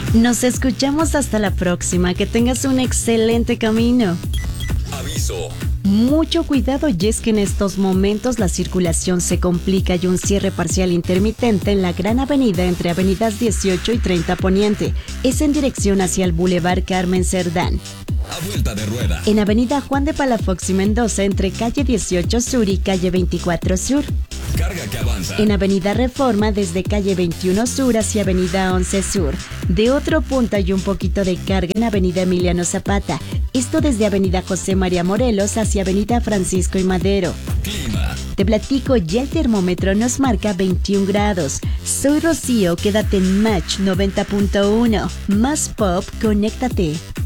Nos escuchamos hasta la próxima. Que tengas un excelente camino. Aviso. Mucho cuidado, y es que en estos momentos la circulación se complica y un cierre parcial intermitente en la Gran Avenida entre avenidas 18 y 30 Poniente. Es en dirección hacia el Boulevard Carmen Cerdán. A vuelta de rueda. En avenida Juan de Palafox y Mendoza entre calle 18 Sur y calle 24 Sur. Carga que avanza. En avenida Reforma desde calle 21 Sur hacia avenida 11 Sur. De otro punto hay un poquito de carga en avenida Emiliano Zapata. Esto desde avenida José María Morelos hacia avenida Francisco y Madero. Clima. Te platico, ya el termómetro nos marca 21 grados. Soy Rocío, quédate en Match 90.1. Más pop, conéctate.